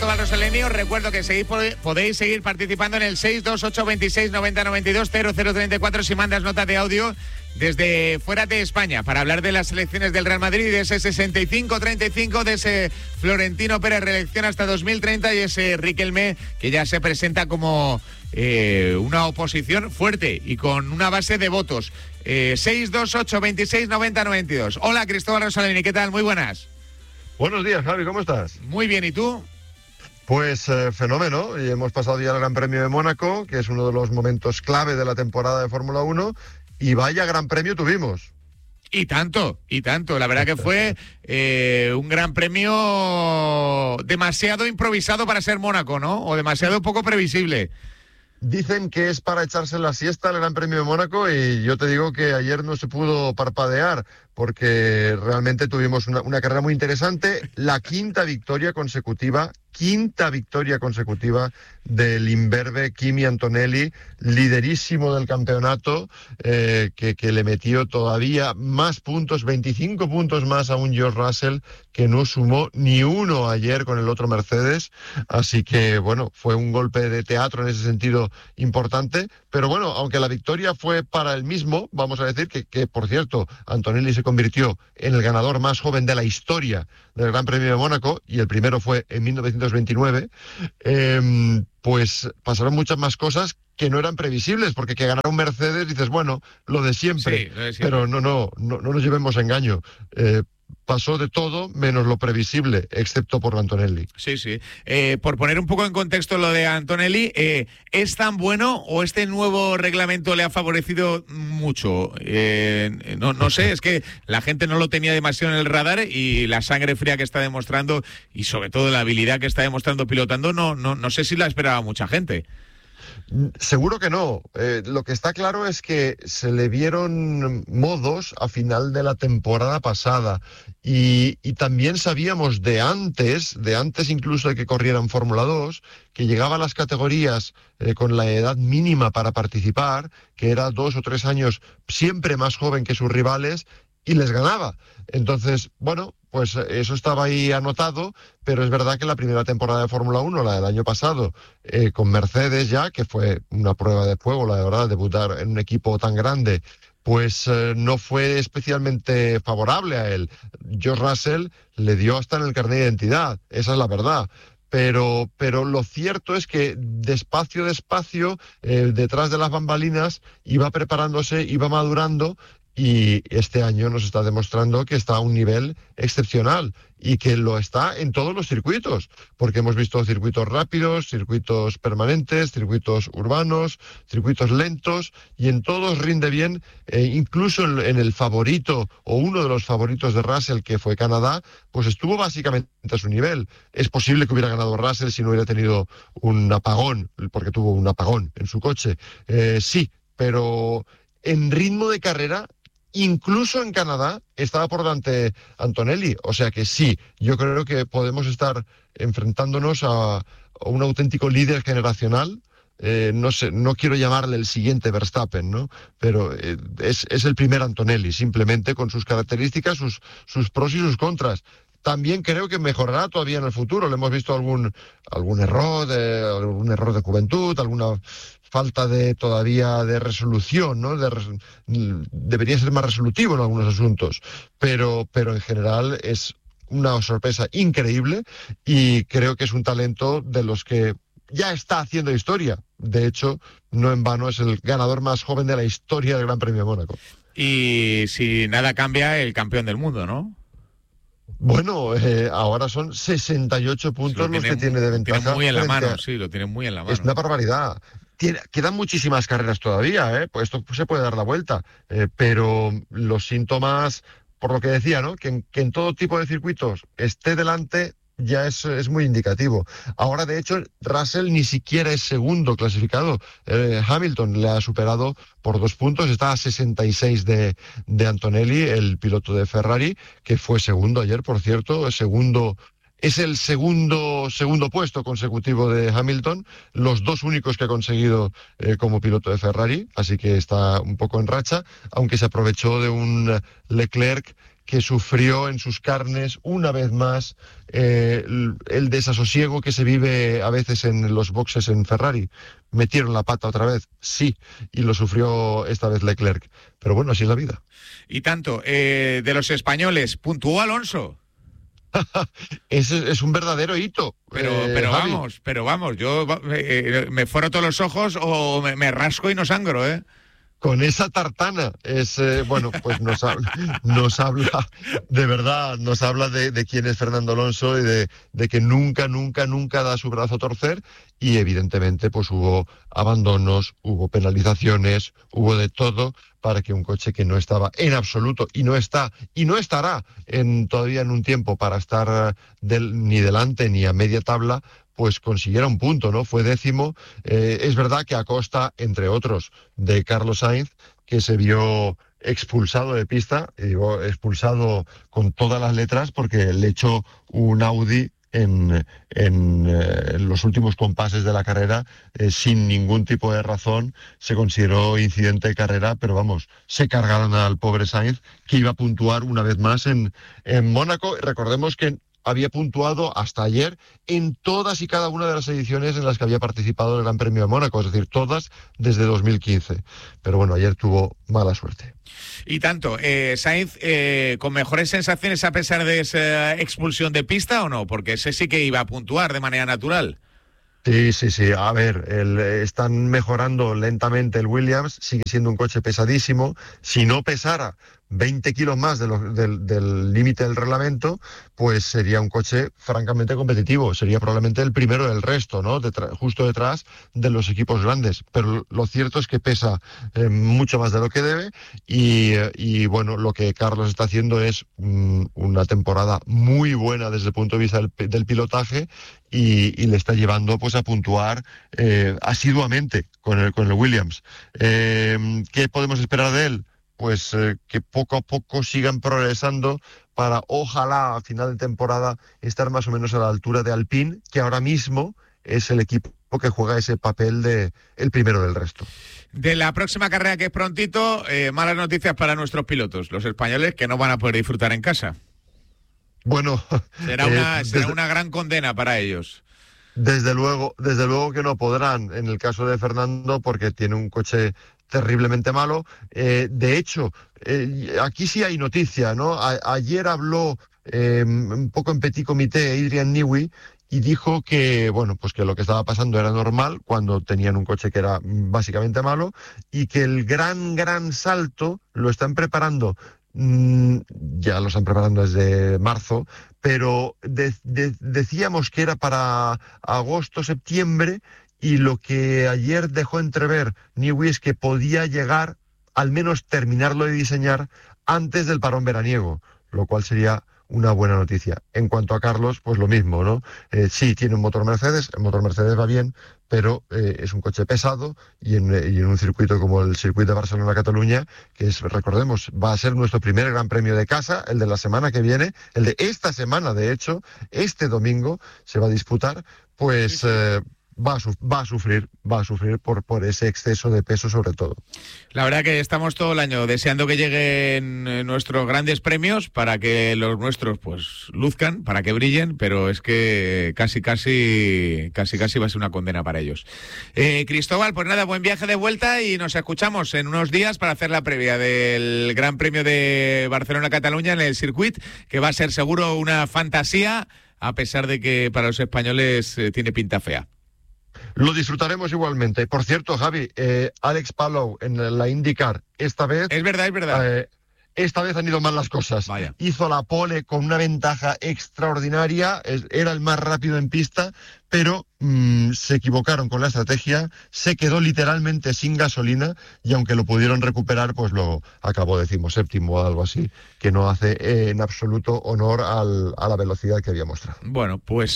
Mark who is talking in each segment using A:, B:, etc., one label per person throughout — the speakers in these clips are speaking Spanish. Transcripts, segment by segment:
A: Cristóbal Rossellini. Os recuerdo que podéis seguir participando en el 628269092 0034 si mandas nota de audio desde fuera de España para hablar de las selecciones del Real Madrid, de ese 65-35, de ese Florentino Pérez reelección hasta 2030 y ese Riquelme que ya se presenta como una oposición fuerte y con una base de votos. 628269092. Hola, Cristóbal Rossellini, ¿qué tal? Muy buenas.
B: Buenos días, Javi, ¿cómo estás?
A: Muy bien, ¿y tú?
B: Pues fenómeno, y hemos pasado ya el Gran Premio de Mónaco, que es uno de los momentos clave de la temporada de Fórmula 1, y vaya Gran Premio tuvimos.
A: Y tanto, la verdad que fue un Gran Premio demasiado improvisado para ser Mónaco, ¿no? O demasiado poco previsible.
B: Dicen que es para echarse la siesta el Gran Premio de Mónaco y yo te digo que ayer no se pudo parpadear porque realmente tuvimos una carrera muy interesante, la quinta victoria consecutiva del imberbe Kimi Antonelli, liderísimo del campeonato, que le metió todavía más puntos, 25 puntos más a un George Russell que no sumó ni uno ayer con el otro Mercedes, así que bueno, fue un golpe de teatro en ese sentido importante, pero bueno, aunque la victoria fue para él mismo, vamos a decir que por cierto, Antonelli se convirtió en el ganador más joven de la historia del Gran Premio de Mónaco, y el primero fue en 1929, pues pasaron muchas más cosas que no eran previsibles, porque que ganara un Mercedes dices, bueno, lo de siempre,
A: sí, lo de siempre.
B: Pero no nos llevemos a engaño. Pasó de todo menos lo previsible, excepto por Antonelli.
A: Sí. Por poner un poco en contexto lo de Antonelli, ¿es tan bueno o este nuevo reglamento le ha favorecido mucho? No sé, es que la gente no lo tenía demasiado en el radar y la sangre fría que está demostrando y sobre todo la habilidad que está demostrando pilotando, no sé si la esperaba mucha gente.
B: Seguro que no. Lo que está claro es que se le vieron modos a final de la temporada pasada y también sabíamos de antes incluso de que corriera en Fórmula 2, que llegaba a las categorías con la edad mínima para participar, que era 2 o 3 años siempre más joven que sus rivales, y les ganaba. Entonces, bueno, pues eso estaba ahí anotado, pero es verdad que la primera temporada de Fórmula 1, la del año pasado, con Mercedes ya, que fue una prueba de fuego, la verdad, debutar en un equipo tan grande, pues no fue especialmente favorable a él. George Russell le dio hasta en el carnet de identidad, esa es la verdad. Pero lo cierto es que despacio, detrás de las bambalinas, iba preparándose, iba madurando, y este año nos está demostrando que está a un nivel excepcional y que lo está en todos los circuitos, porque hemos visto circuitos rápidos, circuitos permanentes, circuitos urbanos, circuitos lentos, y en todos rinde bien, incluso en el favorito o uno de los favoritos de Russell, que fue Canadá, pues estuvo básicamente a su nivel. Es posible que hubiera ganado Russell si no hubiera tenido un apagón, porque tuvo un apagón en su coche. Sí, pero en ritmo de carrera, incluso en Canadá, estaba por delante Antonelli. O sea que sí, yo creo que podemos estar enfrentándonos a un auténtico líder generacional. No sé, no quiero llamarle el siguiente Verstappen, ¿no? Pero es el primer Antonelli, simplemente con sus características, sus pros y sus contras. También creo que mejorará todavía en el futuro. Le hemos visto algún error de juventud, alguna falta todavía de resolución, ¿no? Debería ser más resolutivo en algunos asuntos, pero en general es una sorpresa increíble y creo que es un talento de los que ya está haciendo historia. De hecho, no en vano es el ganador más joven de la historia del Gran Premio de Mónaco.
A: Y si nada cambia, el campeón del mundo, ¿no?
B: Bueno, ahora son 68 puntos los que tiene de ventaja.
A: Lo tiene muy en la mano, sí, lo tiene muy en la mano.
B: Es una barbaridad. Quedan muchísimas carreras todavía, pues esto se puede dar la vuelta, pero los síntomas, por lo que decía, ¿no? Que en todo tipo de circuitos esté delante ya es muy indicativo. Ahora, de hecho, Russell ni siquiera es segundo clasificado. Hamilton le ha superado por 2 puntos, está a 66 de Antonelli, el piloto de Ferrari, que fue segundo ayer, por cierto, es el segundo puesto consecutivo de Hamilton, los 2 únicos que ha conseguido como piloto de Ferrari, así que está un poco en racha, aunque se aprovechó de un Leclerc que sufrió en sus carnes una vez más el desasosiego que se vive a veces en los boxes en Ferrari. Metieron la pata otra vez, sí, y lo sufrió esta vez Leclerc. Pero bueno, así es la vida.
A: Y tanto, de los españoles, ¿puntuó Alonso?
B: Es un verdadero hito.
A: Pero vamos, yo me fuero todos los ojos o me rasco y no sangro, ¿eh?
B: Con esa tartana bueno, pues nos habla de verdad, nos habla de quién es Fernando Alonso y de que nunca da su brazo a torcer, y evidentemente pues hubo abandonos, hubo penalizaciones, hubo de todo para que un coche que no estaba en absoluto y no estará todavía en un tiempo para estar ni delante ni a media tabla, pues consiguiera un punto, ¿no? Fue 10º. Es verdad que a costa, entre otros, de Carlos Sainz, que se vio expulsado de pista, y digo expulsado con todas las letras, porque le echó un Audi en los últimos compases de la carrera, sin ningún tipo de razón. Se consideró incidente de carrera, pero vamos, se cargaron al pobre Sainz, que iba a puntuar una vez más en Mónaco. Recordemos que había puntuado hasta ayer en todas y cada una de las ediciones en las que había participado en el Gran Premio de Mónaco, es decir, todas desde 2015. Pero bueno, ayer tuvo mala suerte.
A: Y tanto, Sainz, ¿con mejores sensaciones a pesar de esa expulsión de pista o no? Porque ese sí que iba a puntuar de manera natural.
B: Sí. A ver, están mejorando lentamente el Williams, sigue siendo un coche pesadísimo. Si no pesara 20 kilos más del límite del reglamento, pues sería un coche francamente competitivo. Sería probablemente el primero del resto, ¿no? Justo detrás de los equipos grandes. Pero lo cierto es que pesa mucho más de lo que debe, y bueno, lo que Carlos está haciendo es una temporada muy buena desde el punto de vista del pilotaje, y le está llevando pues a puntuar asiduamente con el Williams. ¿Qué podemos esperar de él? Pues que poco a poco sigan progresando para, ojalá, a final de temporada, estar más o menos a la altura de Alpine, que ahora mismo es el equipo que juega ese papel de el primero del resto.
A: De la próxima carrera, que es prontito, malas noticias para nuestros pilotos, los españoles, que no van a poder disfrutar en casa.
B: Bueno,
A: será una gran condena para ellos.
B: Desde luego que no podrán, en el caso de Fernando, porque tiene un coche terriblemente malo. De hecho, aquí sí hay noticia, ¿no? Ayer habló un poco en petit comité Adrian Newey, y dijo que, bueno, pues que lo que estaba pasando era normal cuando tenían un coche que era básicamente malo, y que el gran salto lo están preparando. Ya lo están preparando desde marzo, pero decíamos que era para agosto, septiembre, y lo que ayer dejó entrever Newey es que podía llegar, al menos terminarlo de diseñar, antes del parón veraniego, lo cual sería una buena noticia. En cuanto a Carlos, pues lo mismo, ¿no? Sí, tiene un motor Mercedes, el motor Mercedes va bien, pero es un coche pesado, y en un circuito como el circuito de Barcelona-Cataluña, que es, recordemos, va a ser nuestro primer Gran Premio de casa, el de la semana que viene, el de esta semana, de hecho, este domingo se va a disputar, pues va a sufrir por ese exceso de peso, sobre todo.
A: La verdad que estamos todo el año deseando que lleguen nuestros grandes premios para que los nuestros pues luzcan, para que brillen, pero es que casi va a ser una condena para ellos. Cristóbal, pues nada, buen viaje de vuelta, y nos escuchamos en unos días para hacer la previa del Gran Premio de Barcelona-Cataluña en el circuit, que va a ser seguro una fantasía, a pesar de que para los españoles tiene pinta fea.
B: Lo disfrutaremos igualmente. Por cierto, Javi, Alex Palou en la IndyCar, esta vez...
A: Es verdad.
B: Esta vez han ido mal las cosas.
A: Vaya.
B: Hizo la pole con una ventaja extraordinaria, era el más rápido en pista, pero se equivocaron con la estrategia, se quedó literalmente sin gasolina, y aunque lo pudieron recuperar, pues luego acabó 17º o algo así, que no hace en absoluto honor a la velocidad que había mostrado.
A: Bueno, pues...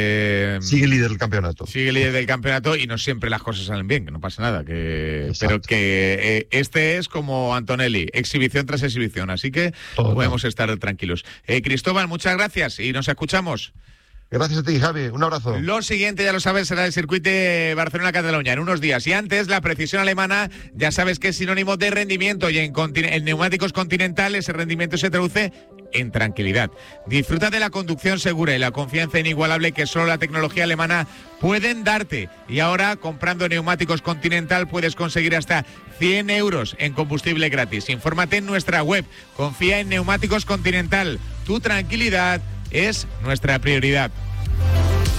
B: Sigue líder del campeonato.
A: Sigue líder del campeonato, y no siempre las cosas salen bien, que no pasa nada. Pero que este es como Antonelli, exhibición tras exhibición, así que podemos estar tranquilos. Cristóbal, muchas gracias y nos escuchamos.
B: Gracias a ti, Javi. Un abrazo.
A: Lo siguiente, ya lo sabes, será el circuito de Barcelona-Cataluña en unos días. Y antes, la precisión alemana, ya sabes que es sinónimo de rendimiento. Y en neumáticos Continental ese rendimiento se traduce en tranquilidad. Disfruta de la conducción segura y la confianza inigualable que solo la tecnología alemana pueden darte. Y ahora, comprando neumáticos Continental, puedes conseguir hasta 100 euros en combustible gratis. Infórmate en nuestra web. Confía en Neumáticos Continental. Tu tranquilidad es nuestra prioridad.